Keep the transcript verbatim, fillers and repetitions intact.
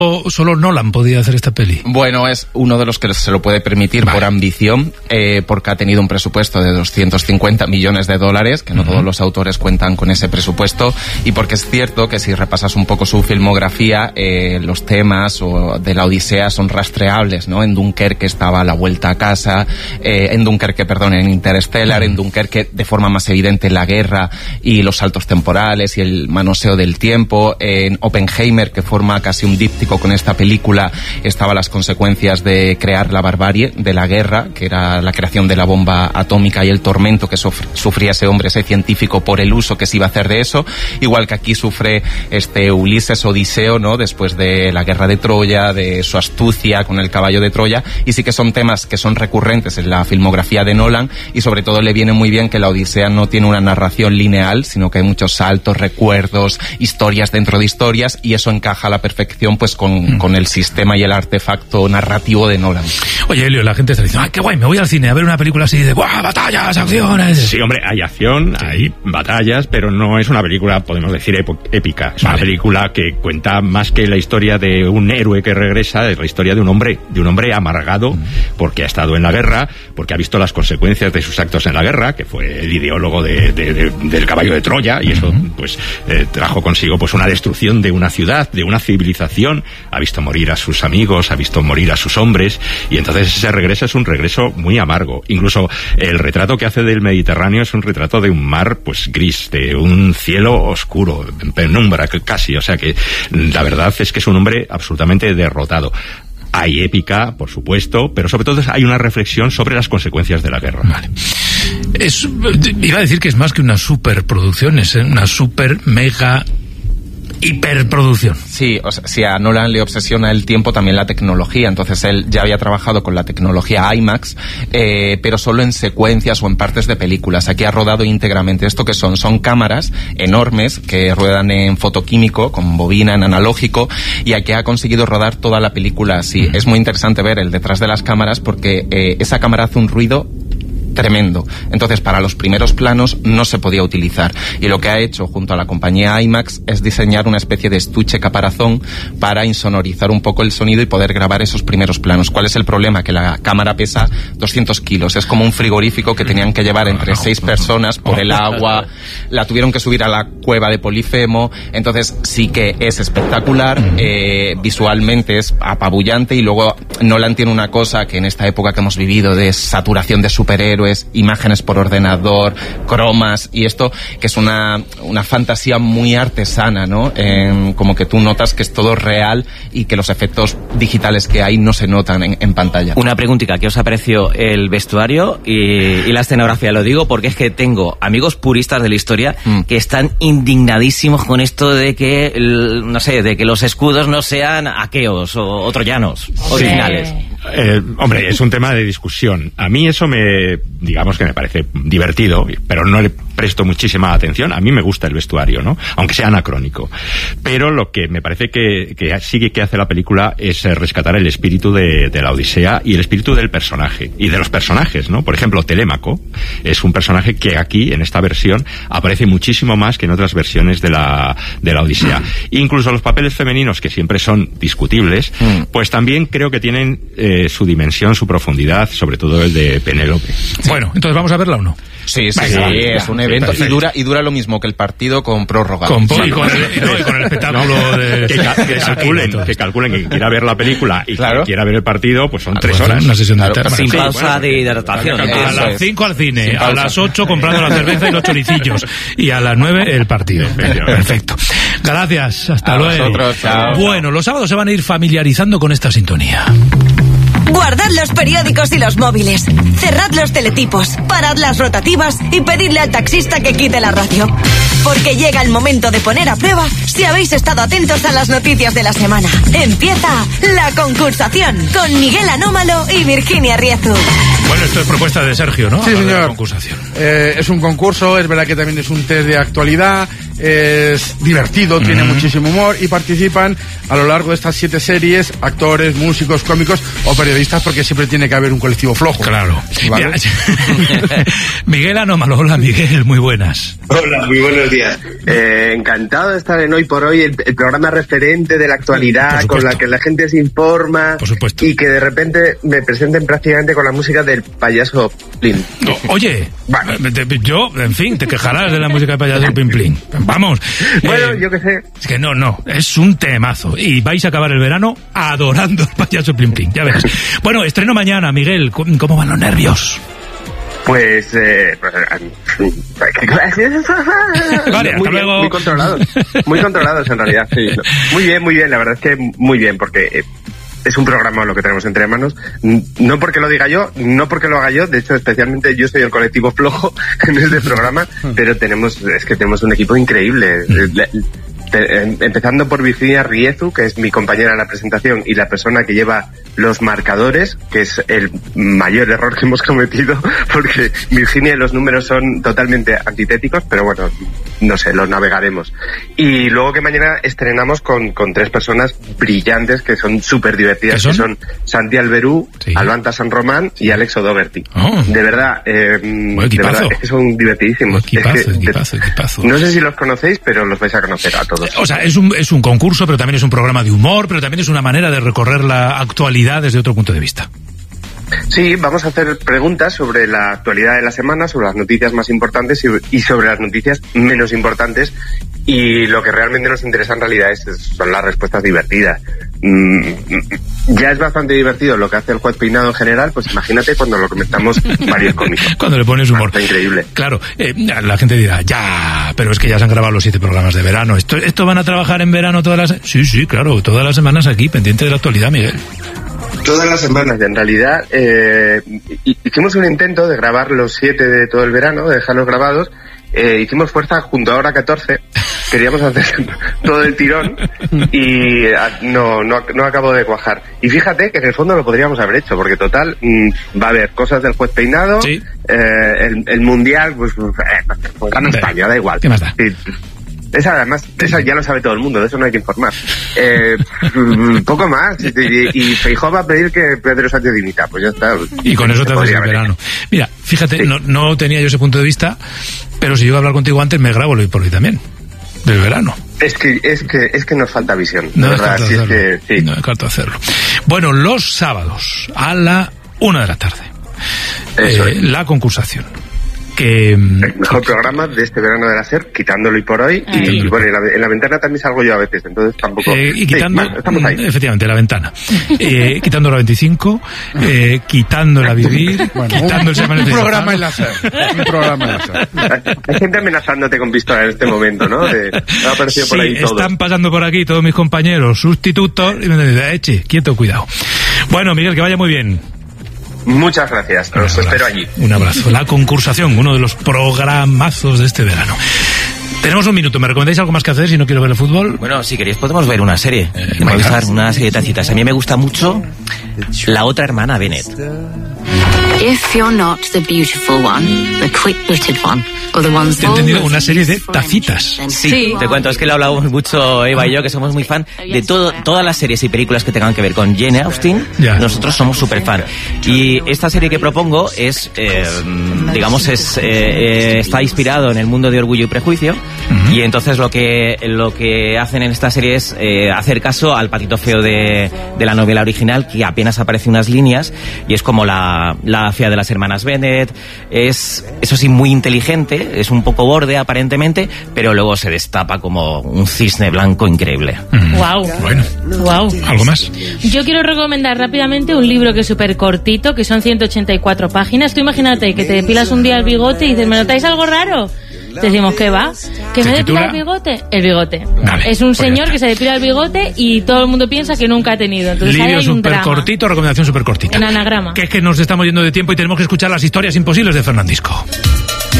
solo Nolan podía hacer esta peli. Bueno, es uno de los que se lo puede permitir vale. por ambición, eh, porque ha tenido un presupuesto de doscientos cincuenta millones de dólares, que no uh-huh. todos los autores cuentan con ese presupuesto, y porque es cierto que si repasas un poco su filmografía, eh, los temas o de la Odisea son rastreables, ¿no? En Dunkerque estaba la vuelta a casa, eh, en Dunkerque, perdón, en Interstellar, uh-huh. en Dunkerque de forma más evidente la guerra y los saltos temporales y el manoseo del tiempo, en Oppenheimer, que forma casi un díptico con esta película, estaban las consecuencias de crear la barbarie de la guerra, que era la creación de la bomba atómica y el tormento que sufría ese hombre, ese científico, por el uso que se iba a hacer de eso, igual que aquí sufre este Ulises Odiseo, ¿no? Después de la guerra de Troya, de su astucia con el caballo de Troya, y sí que son temas que son recurrentes en la filmografía de Nolan, y sobre todo le viene muy bien que la Odisea no tiene una narración lineal, sino que hay muchos saltos, recuerdos, historias dentro de historias, y eso encaja a la perfección pues con, mm. con el sistema y el artefacto narrativo de Nolan. Oye, Elio, la gente está diciendo, ¡ay, qué guay! Me voy al cine a ver una película así de ¡buah, batallas, acciones! Sí, hombre, hay acción, sí. hay batallas, pero no es una película, podemos decir, épica. Es vale. una película que cuenta más que la historia de un héroe que regresa, es la historia de un hombre, de un hombre amargado, mm. porque ha estado en la guerra, porque ha visto las consecuencias de sus actos en la guerra, que fue el ideólogo de, de, de, del caballo de Troya, y eso, mm. pues, eh, trajo consigo, pues, una destrucción de una ciudad, de una civilización. Ha visto morir a sus amigos, ha visto morir a sus hombres, y entonces ese regreso es un regreso muy amargo. Incluso el retrato que hace del Mediterráneo es un retrato de un mar pues gris, de un cielo oscuro, en penumbra casi, o sea que la verdad es que es un hombre absolutamente derrotado. Hay épica, por supuesto, pero sobre todo hay una reflexión sobre las consecuencias de la guerra. Vale. Es, iba a decir que es más que una superproducción, es una super mega hiperproducción. Sí, o sea, si a Nolan le obsesiona el tiempo, también la tecnología. Entonces él ya había trabajado con la tecnología IMAX, eh, pero solo en secuencias o en partes de películas. Aquí ha rodado íntegramente. ¿Esto qué son? Son cámaras enormes que ruedan en fotoquímico, con bobina, en analógico, y aquí ha conseguido rodar toda la película así. Mm. Es muy interesante ver el detrás de las cámaras porque eh, esa cámara hace un ruido tremendo. Entonces, para los primeros planos no se podía utilizar. Y lo que ha hecho junto a la compañía IMAX es diseñar una especie de estuche caparazón para insonorizar un poco el sonido y poder grabar esos primeros planos. ¿Cuál es el problema? Que la cámara pesa doscientos kilos. Es como un frigorífico que tenían que llevar entre seis personas por el agua. La tuvieron que subir a la cueva de Polifemo. Entonces, sí que es espectacular. Eh, visualmente es apabullante. Y luego Nolan tiene una cosa que en esta época que hemos vivido de saturación de superhéroes, imágenes por ordenador, cromas y esto, que es una, una fantasía muy artesana, ¿no? Eh, como que tú notas que es todo real y que los efectos digitales que hay no se notan en, en pantalla. Una preguntita, ¿qué os apreció el vestuario y, y la escenografía? Lo digo porque es que tengo amigos puristas de la historia mm. que están indignadísimos con esto de que, el, no sé, de que los escudos no sean aqueos o, o troyanos sí. originales. Eh, hombre, es un tema de discusión. A mí eso me, digamos que me parece divertido, pero no le presto muchísima atención. A mí me gusta el vestuario, ¿no? Aunque sea anacrónico. Pero lo que me parece que, que sí que hace la película es rescatar el espíritu de, de la Odisea y el espíritu del personaje. Y de los personajes, ¿no? Por ejemplo, Telémaco es un personaje que aquí, en esta versión, aparece muchísimo más que en otras versiones de la, de la Odisea. Incluso los papeles femeninos, que siempre son discutibles, mm. pues también creo que tienen eh, su dimensión, su profundidad, sobre todo el de Penélope. Sí. Bueno, entonces ¿vamos a verla o no? Sí, sí, Venga, sí, vale, es un evento sí, y dura y dura lo mismo que el partido con prórroga. Con, sí, y, con el, no, y con el espectáculo no, de... Que, que, calculen, que calculen que quiera ver la película y claro. que quiera ver el partido, pues son tres horas. Una sesión de claro, sin sí, pausa bueno, de hidratación. A las cinco al cine, a las ocho comprando la cerveza y los choricillos y a las nueve el partido. Perfecto. Gracias, hasta a luego. Vosotros, chao. Bueno, los sábados se van a ir familiarizando con esta sintonía. Guardad los periódicos y los móviles. Cerrad los teletipos, parad las rotativas y pedidle al taxista que quite la radio. Porque llega el momento de poner a prueba si habéis estado atentos a las noticias de la semana. Empieza la concursación con Miguel Anómalo y Virginia Riezu. Bueno, esto es propuesta de Sergio, ¿no? Sí, señor. Concursación. Eh, es un concurso, es verdad que también es un test de actualidad. es divertido, uh-huh. tiene muchísimo humor y participan a lo largo de estas siete series actores, músicos, cómicos o periodistas, porque siempre tiene que haber un colectivo flojo. Claro. ¿Vale? Miguel Anómalo, hola Miguel, muy buenas. Hola, muy buenos días. Eh, encantado de estar en Hoy por Hoy, el, el programa referente de la actualidad, con la que la gente se informa. Por supuesto. Y que de repente me presenten prácticamente con la música del payaso Plin. No, oye, bueno. yo, en fin, te quejarás de la música del payaso Plin Plin. Vamos. Bueno, eh, yo qué sé. Es que no, no, es un temazo. Y vais a acabar el verano adorando al payaso Plin Plin, ya verás. Bueno, estreno mañana, Miguel, ¿cómo van los nervios? Pues, eh, vale, muy, hasta bien, luego. muy controlados, muy controlados en realidad, sí. Muy bien, muy bien, la verdad es que muy bien, porque eh, es un programa lo que tenemos entre manos, no porque lo diga yo, no porque lo haga yo, de hecho especialmente yo soy el colectivo flojo en este programa, pero tenemos, es que tenemos un equipo increíble. Empezando por Virginia Riezu, que es mi compañera en la presentación y la persona que lleva los marcadores, que es el mayor error que hemos cometido, porque Virginia y los números son totalmente antitéticos, pero bueno, no sé, los navegaremos. Y luego que mañana estrenamos con, con tres personas brillantes que son súper divertidas, que son Santi Alberú, sí. Albanta San Román y Alex O'Doherty. Oh. De verdad, eh, de verdad, es que son divertidísimos. Equipazo, es que, equipazo, equipazo. No sé si los conocéis, pero los vais a conocer a todos. O sea, es un, es un concurso, pero también es un programa de humor, pero también es una manera de recorrer la actualidad desde otro punto de vista. Sí, vamos a hacer preguntas sobre la actualidad de la semana, sobre las noticias más importantes y, y sobre las noticias menos importantes. Y lo que realmente nos interesa en realidad es, son las respuestas divertidas. Mm, ya es bastante divertido lo que hace el juez peinado en general, pues imagínate cuando lo comentamos varios cómicos. Cuando le pones humor. Está increíble. Claro, eh, la gente dirá, ya, pero es que ya se han grabado los siete programas de verano. ¿Esto, esto van a trabajar en verano todas las...? Sí, sí, claro, todas las semanas aquí, pendiente de la actualidad, Miguel. Todas las semanas, en realidad, eh, hicimos un intento de grabar los siete de todo el verano, de dejarlos grabados. Eh, hicimos fuerza junto a Hora catorce, queríamos hacer todo el tirón y a, no, no, no acabó de cuajar. Y fíjate que en el fondo lo podríamos haber hecho, porque total, mmm, va a haber cosas del juez peinado, sí. eh, el, el mundial, pues, eh, pues gana España, da igual. ¿Qué más da? Sí. Esa además, esa ya lo sabe todo el mundo, de eso no hay que informar. Eh, poco más, y, y Feijóo va a pedir que Pedro Sánchez dimita, pues ya está. Y con eso te haces el verano. Mira, fíjate, sí. no, no tenía yo ese punto de vista, pero si yo iba a hablar contigo antes, me grabo lo y por hoy también, del verano. Es que, es que, es que nos falta visión, no de verdad, sí, es que, sí. No descarto hacerlo. Bueno, los sábados, a la una de la tarde, eso eh, es. La concursación. Que, el mejor programa de este verano de la SER, quitándolo y por hoy. Y, y bueno, en la, en la ventana también salgo yo a veces, entonces tampoco. Eh, y quitando, sí, bueno, estamos ahí. Efectivamente, la ventana. Eh, quitando la veinticinco, eh, quitándola vivir, bueno, quitando el semana de un programa en la SER. Un programa en la SER. Hay gente amenazándote con pistola en este momento, ¿no? De, ha aparecido sí, por ahí todo. Están pasando por aquí todos mis compañeros sustitutos y me dicen, eche, quieto, cuidado. Bueno, Miguel, que vaya muy bien. Muchas gracias, los espero allí. Un abrazo. La concursación, uno de los programazos de este verano. Tenemos un minuto, ¿me recomendáis algo más que hacer si no quiero ver el fútbol? Bueno, si queréis podemos ver una serie. Eh, me gusta una serie de tacitas. A mí me gusta mucho La otra hermana Bennett. If you're not the beautiful one, the quick-witted one, or the one He entendido una serie de tacitas. Sí, sí, te cuento, es que lo hablamos mucho Eva y yo, que somos muy fan de todo, todas las series y películas que tengan que ver con Jane Austen. Ya. Nosotros somos súper fan. Y esta serie que propongo es, eh, digamos, es eh, eh, está inspirado en el mundo de Orgullo y Prejuicio. Uh-huh. Y entonces lo que lo que hacen en esta serie es eh, hacer caso al patito feo de, de la novela original, que apenas aparece unas líneas, y es como la, la fea de las hermanas Bennett. Es, eso sí, muy inteligente, es un poco borde aparentemente, pero luego se destapa como un cisne blanco increíble. Mm. Wow. Bueno. Wow. ¿Algo más? Yo quiero recomendar rápidamente un libro que es súper cortito, que son ciento ochenta y cuatro páginas. Tú imagínate que te depilas un día el bigote y dices, ¿me notáis algo raro? Te decimos, ¿qué va? ¿Que me depila el bigote? El bigote. Dale, es un pues señor que se depila el bigote y todo el mundo piensa que nunca ha tenido. Entonces libro ahí hay un súper drama. cortito, recomendación súper cortita. En anagrama. Que es que nos estamos yendo de tiempo y tenemos que escuchar las historias imposibles de Fernandisco.